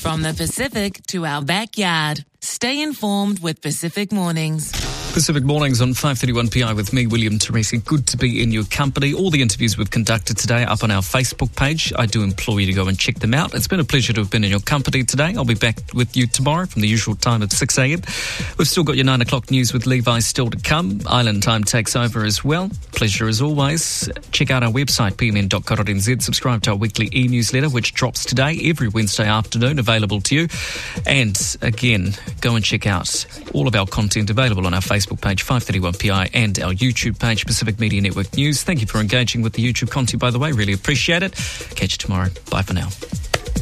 From the Pacific to our backyard. Stay informed with Pacific Mornings. Pacific Mornings on 5:31 PI with me, William Teresi. Good to be in your company. All the interviews we've conducted today are up on our Facebook page. I do implore you to go and check them out. It's been a pleasure to have been in your company today. I'll be back with you tomorrow from the usual time of 6 a.m. We've still got your 9 o'clock news with Levi still to come. Island Time takes over as well. Pleasure as always. Check out our website, pmn.co.nz. Subscribe to our weekly e-newsletter, which drops today, every Wednesday afternoon, available to you. And again, go and check out all of our content available on our Facebook page, 531 PI, and our YouTube page, Pacific Media Network News. Thank you for engaging with the YouTube content, by the way. Really appreciate it. Catch you tomorrow. Bye for now.